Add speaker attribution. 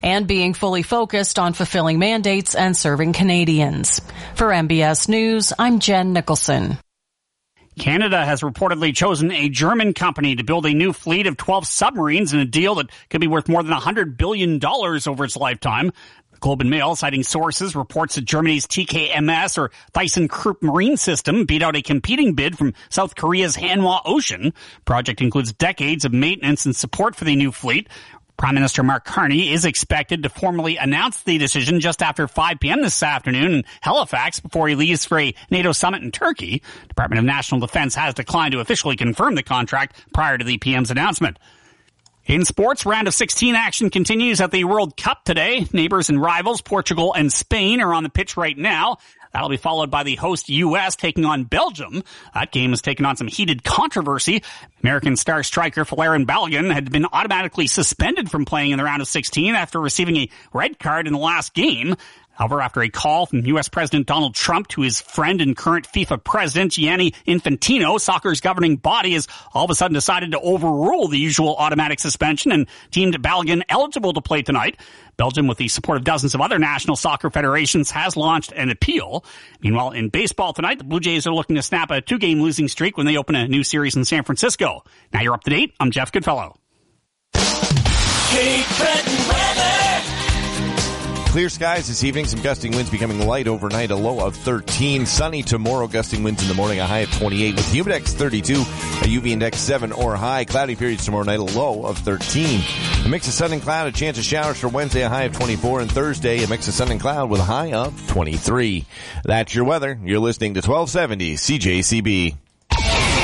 Speaker 1: and being fully focused on fulfilling mandates and serving Canadians. For MBS News, I'm Jen Nicholson.
Speaker 2: Canada has reportedly chosen a German company to build a new fleet of 12 submarines in a deal that could be worth more than $100 billion over its lifetime. The Globe and Mail, citing sources, reports that Germany's TKMS, or ThyssenKrupp Marine System, beat out a competing bid from South Korea's Hanwha Ocean. The project includes decades of maintenance and support for the new fleet. Prime Minister Mark Carney is expected to formally announce the decision just after 5 p.m. this afternoon in Halifax before he leaves for a NATO summit in Turkey. Department of National Defense has declined to officially confirm the contract prior to the PM's announcement. In sports, round of 16 action continues at the World Cup today. Neighbors and rivals Portugal and Spain are on the pitch right now. That'll be followed by the host U.S. taking on Belgium. That game has taken on some heated controversy. American star striker Folarin Balogun had been automatically suspended from playing in the round of 16 after receiving a red card in the last game. However, after a call from U.S. President Donald Trump to his friend and current FIFA president Gianni Infantino, soccer's governing body has all of a sudden decided to overrule the usual automatic suspension and deemed Balogun eligible to play tonight. Belgium, with the support of dozens of other national soccer federations, has launched an appeal. Meanwhile, in baseball tonight, the Blue Jays are looking to snap a 2-game losing streak when they open a new series in San Francisco. Now you're up to date. I'm Jeff Goodfellow.
Speaker 3: Cape Breton weather.
Speaker 4: Clear skies this evening. Some gusting winds becoming light overnight. A low of 13. Sunny tomorrow. Gusting winds in the morning. A high of 28 with humidex 32. A UV index 7 or high. Cloudy periods tomorrow night. A low of 13. A mix of sun and cloud. A chance of showers for Wednesday. A high of 24. And Thursday, a mix of sun and cloud with a high of 23. That's your weather. You're listening to 1270 CJCB.